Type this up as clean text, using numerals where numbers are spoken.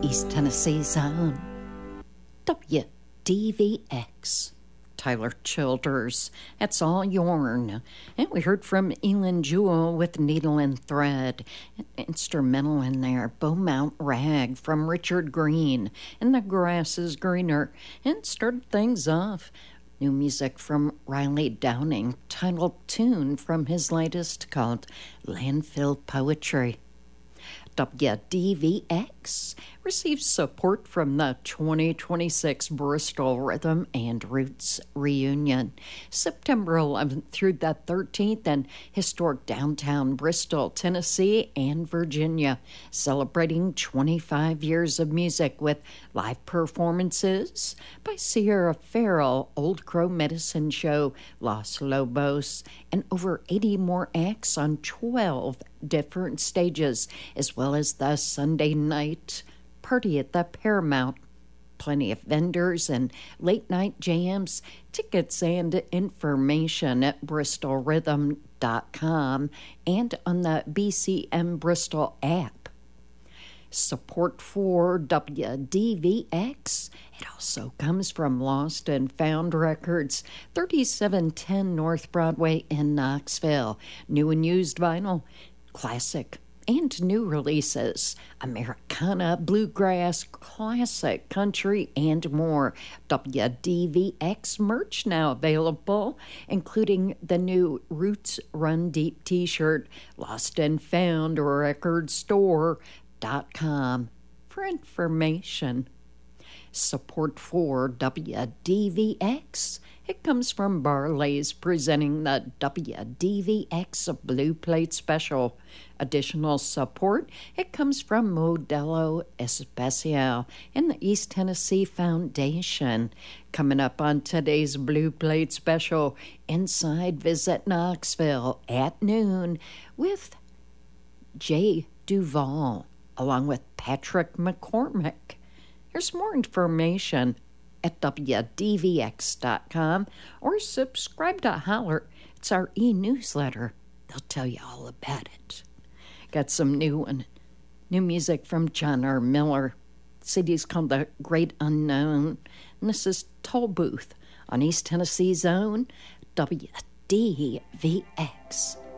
East Tennessee's own WDVX. Tyler Childers, That's All Yourn. And we heard from Elin Jewell with Needle and Thread. An instrumental in there, Beaumont Rag from Richard Green, and The Grass is Greener. And started things off, new music from Riley Downing, titled tune from his latest called Landfill Poetry. WDVX receives support from the 2026 Bristol Rhythm and Roots Reunion, September 11th through the 13th in historic downtown Bristol, Tennessee and Virginia, celebrating 25 years of music with live performances by Sierra Farrell, Old Crow Medicine Show, Los Lobos, and over 80 more acts on 12 different stages, as well as the Sunday night party at the Paramount. Plenty of vendors and late-night jams. Tickets and information at bristolrhythm.com and on the BCM Bristol app. Support for WDVX. It also comes from Lost and Found Records, 3710 North Broadway in Knoxville. New and used vinyl, classic and new releases, Americana, bluegrass, classic, country, and more. WDVX merch now available, including the new Roots Run Deep t-shirt, Lost and Found recordstore.com for information. Support for WDVX. It comes from Barley's presenting the WDVX Blue Plate Special. Additional support, it comes from Modelo Especial and the East Tennessee Foundation. Coming up on today's Blue Plate Special, Inside Visit Knoxville at noon with Jay Duvall, along with Patrick McCormick. Here's more information at WDVX.com or subscribe to Holler. It's our e-newsletter. They'll tell you all about it. Got some new music from John R. Miller. The city's called The Great Unknown. And this is Toll Booth on East Tennessee's own WDVX.